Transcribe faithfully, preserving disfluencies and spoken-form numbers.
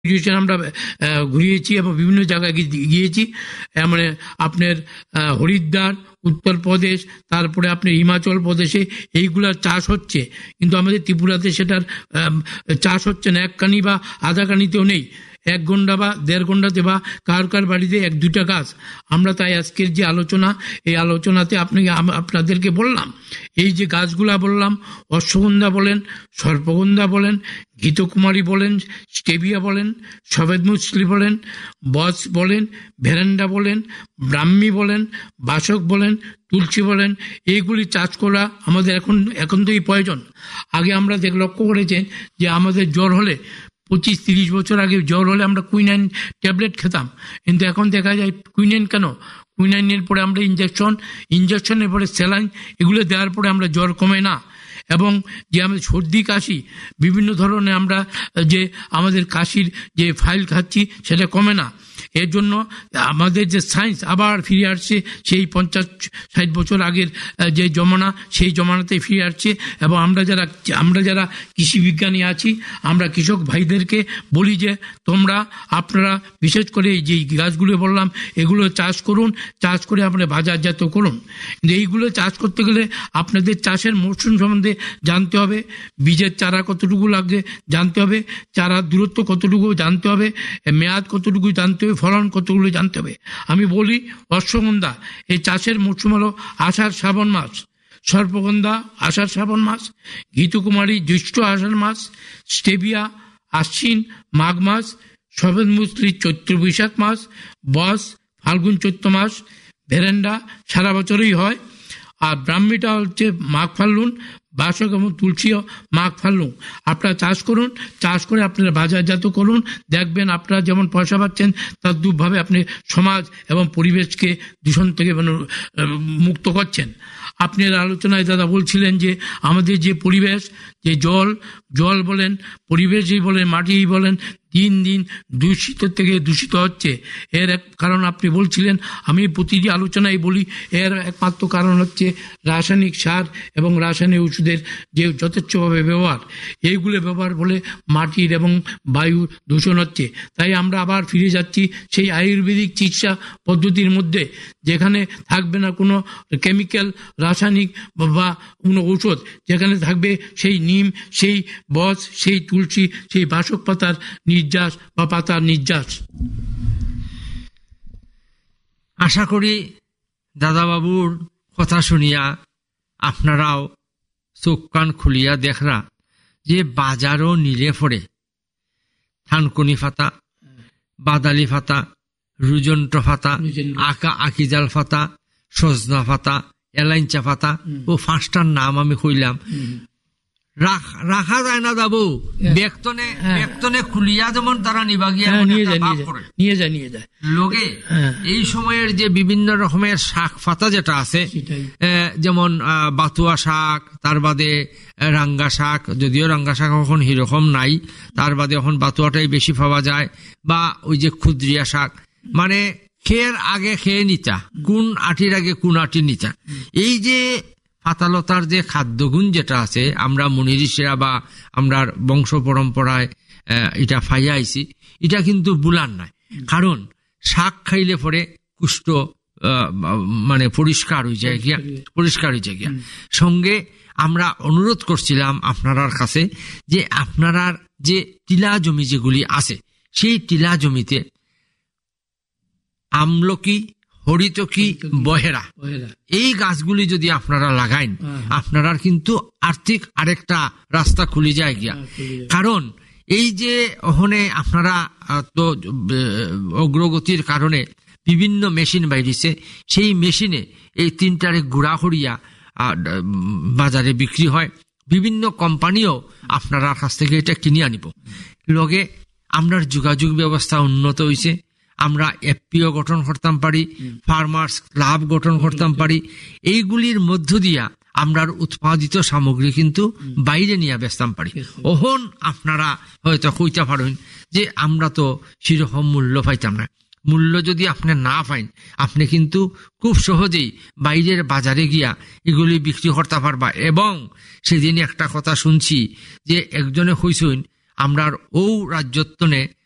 আমরা ঘুরিয়েছি এবং বিভিন্ন জায়গায় গিয়েছি, মানে আপনার হরিদ্বার, উত্তরপ্রদেশ, তারপরে আপনার হিমাচল প্রদেশে এইগুলার চাষ হচ্ছে, কিন্তু আমাদের ত্রিপুরাতে সেটার চাষ হচ্ছে না, এক কানি বা আধা কানিতেও নেই, এক গন্ডা বা দেড় গন্ডাতে বা কার কার বাড়িতে এক দুটা গাছ। আমরা তাই আজকের যে আলোচনা, এই আলোচনাতে আপনাকে আপনাদেরকে বললাম এই যে গাছগুলা বললাম, অশ্বগন্ধা বলেন, সর্পগন্ধা বলেন, ঘৃতকুমারী বলেন, স্টেভিয়া বলেন, সফেদমুসলি বলেন, বস বলেন, ভেরেন্ডা বলেন, ব্রাহ্মী বলেন, বাসক বলেন, তুলসী বলেন, এইগুলি চাষ করা আমাদের এখন এখন থেকেই প্রয়োজন। আগে আমরা দেখ লক্ষ্য করেছেন যে আমাদের জ্বর হলে পঁচিশ তিরিশ বছর আগে জ্বর হলে আমরা কুইনাইন ট্যাবলেট খেতাম, কিন্তু এখন দেখা যায় কুইনাইন কেন, কুইনাইনের পরে আমরা ইঞ্জেকশন, ইঞ্জেকশনের পরে স্যালাইন, এগুলো দেওয়ার পরে আমরা জ্বর কমে না। এবং যে আমাদের সর্দি কাশি বিভিন্ন ধরনের আমরা যে আমাদের কাশির যে ফাইল খাচ্ছি সেটা কমে না। এর জন্য আমাদের যে সায়েন্স আবার ফিরে আসছে সেই পঞ্চাশ ষাট বছর আগের যে জমানা, সেই জমানাতে ফিরে আসছে। এবং আমরা যারা আমরা যারা কৃষি বিজ্ঞানী আছি, আমরা কৃষক ভাইদেরকে বলি যে তোমরা আপনারা বিশেষ করে যে গাছগুলো বললাম এগুলো চাষ করুন, চাষ করে আপনারা বাজারজাত করুন। কিন্তু এইগুলো চাষ করতে গেলে আপনাদের চাষের মরশুম সম্বন্ধে জানতে হবে, বীজের চারা কতটুকু লাগবে জানতে হবে, চারার দূরত্ব কতটুকু জানতে হবে, মেয়াদ কতটুকু জানতে হবে, ফলন কতগুলো জানতে হবে। আমি বলি অশ্বগন্ধা এই চাষের মরশুম হলো আষাঢ় শ্রাবণ মাস, সর্পগন্ধা আষাঢ় শ্রাবণ মাস, ঘৃতকুমারী জ্যৈষ্ঠ আষাঢ় মাস, স্টেভিয়া আশ্বিন মাঘ মাস, সফেদমুসলি চৈত্র বৈশাখ মাস, বস ফাল্গুন চৈত্র মাস, ভেরেন্ডা সারা বছরই হয়, আর ব্রাহ্মীটা হচ্ছে মাঘ ফাল্গুন, বাসক এবং তুলসীও মাঘ ফাল্গুন। আপনারা চাষ করুন, চাষ করে আপনারা বাজারজাত করুন, দেখবেন আপনারা যেমন পয়সা পাচ্ছেন তার দুভাবে আপনি সমাজ এবং পরিবেশকে দূষণ থেকে মুক্ত করছেন। আপনার আলোচনায় দাদা বলছিলেন যে আমাদের যে পরিবেশ, যে জল জল বলেন, পরিবেশই বলেন, মাটি বলেন, দিন দিন দূষিত থেকে দূষিত হচ্ছে। এর এক কারণ আপনি বলছিলেন, আমি প্রতিটি আলোচনায় বলি এর একমাত্র কারণ হচ্ছে রাসায়নিক সার এবং রাসায়নিক ওষুধের যে যথেচ্ছভাবে ব্যবহার, এইগুলো ব্যবহার বলে মাটির এবং বায়ু দূষণ হচ্ছে। তাই আমরা আবার ফিরে যাচ্ছি সেই আয়ুর্বেদিক চিকিৎসা পদ্ধতির মধ্যে, যেখানে থাকবে না কোনো কেমিক্যাল, রাসায়নিক বা কোনো ঔষধ, যেখানে থাকবে সেই নিম, সেই বস, সেই তুলসী, সেই বাসক পাতার নির্যাস বা পাতার নির্যাস। আশা করি দাদাবাবুর কথা শুনিয়া আপনারাও চোখ কান খুলিয়া দেখরা যে বাজারও নিলে পড়ে থানকুনি ফাতা, বাদালি ফাতা, রুজন্ট ফাতা, আকা আকিজাল ফাতা, সজনা ফাতা, এলাইঞ্চা ফাতা ও পাঁচটার নাম আমি কইলাম, রাখা যায় না যাবো বেক্তনে বেক্তনে খুলিয়া যেমন তারা নিবা গিয়া নিয়ে যায় নিয়ে যায় নিয়ে যায় লোকে। এই সময়ের যে বিভিন্ন রকমের শাক ফাতা যেটা আছে, যেমন বাতুয়া শাক, তার বাদে রাঙ্গা শাক, যদিও রাঙ্গা শাক এখন সেরকম নাই, তার বাদে এখন বাতুয়াটাই বেশি পাওয়া যায়, বা ওই যে ক্ষুদ্রিয়া শাক, মানে খেয়ের আগে খেয়ে নিতা, কোন আটির আগে কোন আটি নিতা। এই যে পাতালতার যে খাদ্যগুণ যেটা আছে, আমরা মুনি ঋষিরা বা আমরা বংশ পরম্পরায় এটা ফাইয়া আইছি, এটা কিন্তু বুলার নাই। কারণ শাক খাইলে পরে কুষ্ঠ মানে পরিষ্কার হয়ে যায় গিয়া, পরিষ্কার হয়ে যায় গিয়া। সঙ্গে আমরা অনুরোধ করছিলাম আপনার কাছে যে আপনারা যে টিলা জমি যেগুলি আছে, সেই টিলা জমিতে আমলকি, হরিতকি, বহেরা, এই গাছগুলি যদি আপনারা লাগাইন, আপনারা কিন্তু আর্থিক আরেকটা রাস্তা খুলে যায় গিয়া। কারণ এই যে ওখানে আপনারা তো অগ্রগতির কারণে বিভিন্ন মেশিন বাইরেছে, সেই মেশিনে এই তিনটারে গুড়া করিয়া বাজারে বিক্রি হয়। বিভিন্ন কোম্পানিও আপনারা কাছ থেকে এটা কিনে আনিব। লগে আমরা যোগাযোগ ব্যবস্থা উন্নত হয়েছে, আমরা এফপিও গঠন করতাম পারি, ফার্মার্স ক্লাব গঠন করতাম পারি। এইগুলির মধ্য দিয়া আমরার উৎপাদিত সামগ্রী কিন্তু বাইরে নিয়ে বেচতাম পারি। ওহন আপনারা হয়তো কইতে পারেন যে আমরা তো সেরকম মূল্য পাইতাম না। মূল্য যদি আপনি না পাইন, আপনি কিন্তু খুব সহজেই বাইরের বাজারে গিয়া এগুলি বিক্রি করতে পারবা। এবং সেদিন একটা কথা শুনছি যে একজনে কইছেন আমরার ও রাজ্যত্বনে